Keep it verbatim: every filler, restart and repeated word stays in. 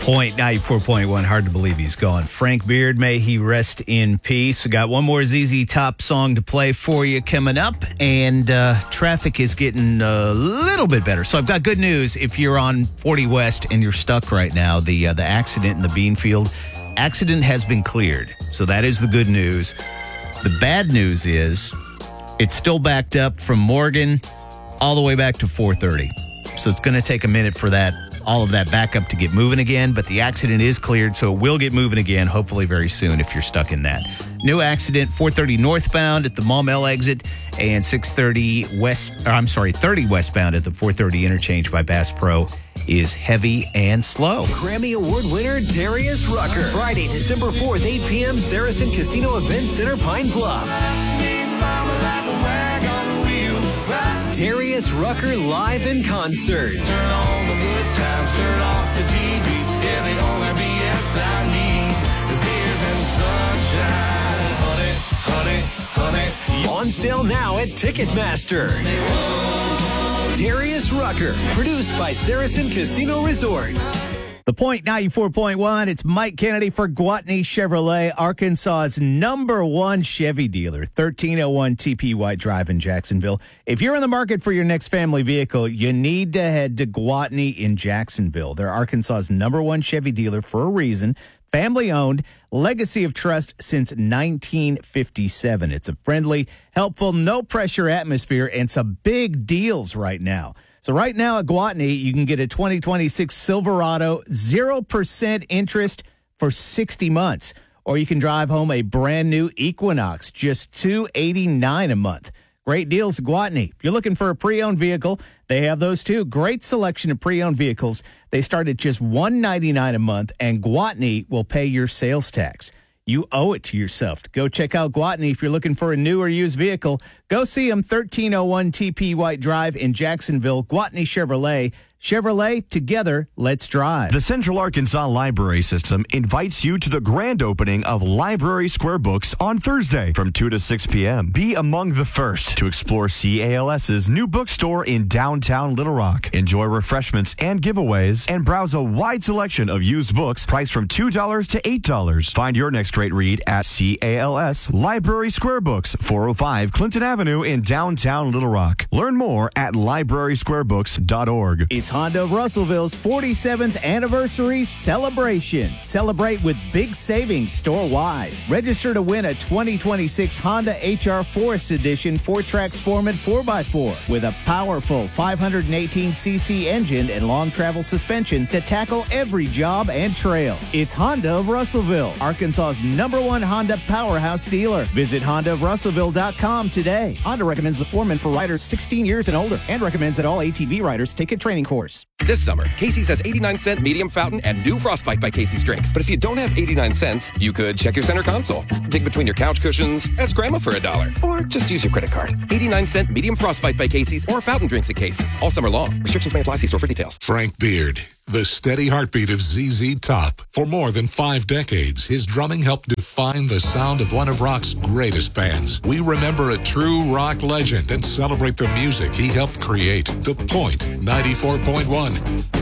Point ninety-four point one. Hard to believe he's gone. Frank Beard, may he rest in peace. We got one more Z Z Top song to play for you coming up, and uh, traffic is getting a little bit better. So I've got good news. If you're on forty West and you're stuck right now, the uh, the accident in the Beanfield accident has been cleared. So that is the good news. The bad news is it's still backed up from Morgan all the way back to four thirty. So it's going to take a minute for that all of that backup to get moving again, but the accident is cleared, so it will get moving again, hopefully very soon if you're stuck in that. New accident, four thirty northbound at the Maumelle exit and six thirty west, or I'm sorry, thirty westbound at the four thirty interchange by Bass Pro is heavy and slow. Grammy Award winner Darius Rucker. Friday, December fourth, eight p.m., Saracen Casino Event Center, Pine Bluff. Darius Rucker live in concert. Turn on the good times, turn off the T V. Yeah, the only B S I need is beers and sunshine. Honey, honey, honey. On sale now at Ticketmaster. Darius Rucker, produced by Saracen Casino Resort. The Point ninety-four point one, it's Mike Kennedy for Gwatney Chevrolet, Arkansas's number one Chevy dealer, thirteen oh one T P White Drive in Jacksonville. If you're in the market for your next family vehicle, you need to head to Gwatney in Jacksonville. They're Arkansas's number one Chevy dealer for a reason. Family-owned, legacy of trust since nineteen fifty-seven. It's a friendly, helpful, no-pressure atmosphere and some big deals right now. So right now at Gwatney, you can get a twenty twenty-six Silverado, zero percent interest for sixty months. Or you can drive home a brand new Equinox, just two hundred eighty-nine dollars a month. Great deals at Gwatney. If you're looking for a pre-owned vehicle, they have those too. Great selection of pre-owned vehicles. They start at just one hundred ninety-nine dollars a month, and Gwatney will pay your sales tax. You owe it to yourself to go check out Gwatney if you're looking for a new or used vehicle. Go see them, thirteen oh one T P White Drive in Jacksonville. Gwatney Chevrolet. Chevrolet, together, let's drive. The Central Arkansas Library System invites you to the grand opening of Library Square Books on Thursday from two to six p.m. Be among the first to explore C A L S's new bookstore in downtown Little Rock. Enjoy refreshments and giveaways and browse a wide selection of used books priced from two dollars to eight dollars. Find your next great read at C A L S Library Square Books, four oh five Clinton Avenue in downtown Little Rock. Learn more at library square books dot org. It's Honda of Russellville's forty-seventh anniversary celebration. Celebrate with big savings store-wide. Register to win a twenty twenty-six Honda H R Forest Edition four-track Sportman four by four with a powerful five hundred eighteen c c engine and long travel suspension to tackle every job and trail. It's Honda of Russellville, Arkansas's number one Honda powerhouse dealer. Visit honda of russellville dot com today. Honda recommends the Foreman for riders sixteen years and older and recommends that all A T V riders take a training course. This summer, Casey's has eighty-nine cent medium fountain and new Frostbite by Casey's drinks. But if you don't have eighty-nine cents, you could check your center console, dig between your couch cushions, ask Grandma for a dollar, or just use your credit card. eighty-nine cent medium Frostbite by Casey's or fountain drinks at Casey's. All summer long. Restrictions may apply. See store for details. Frank Beard, the steady heartbeat of Z Z Top. For more than five decades, his drumming helped define the sound of one of rock's greatest bands. We remember a true rock legend and celebrate the music he helped create. The Point ninety-four point one.